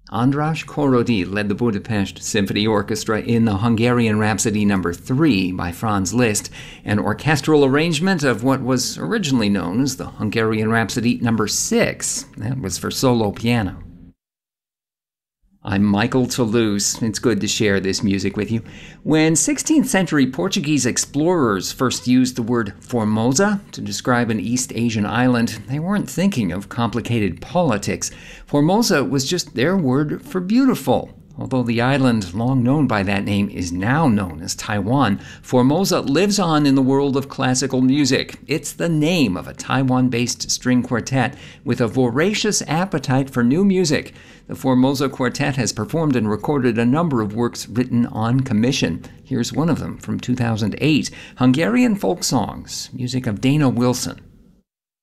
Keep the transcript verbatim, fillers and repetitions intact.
András Korody led the Budapest Symphony Orchestra in the Hungarian Rhapsody number three by Franz Liszt, an orchestral arrangement of what was originally known as the Hungarian Rhapsody number six. That was for solo piano. I'm Michael Toulouse. It's good to share this music with you. When sixteenth century Portuguese explorers first used the word Formosa to describe an East Asian island, they weren't thinking of complicated politics. Formosa was just their word for beautiful. Although the island, long known by that name, is now known as Taiwan, Formosa lives on in the world of classical music. It's the name of a Taiwan-based string quartet with a voracious appetite for new music. The Formosa Quartet has performed and recorded a number of works written on commission. Here's one of them from two thousand eight, Hungarian Folk Songs, music of Dana Wilson.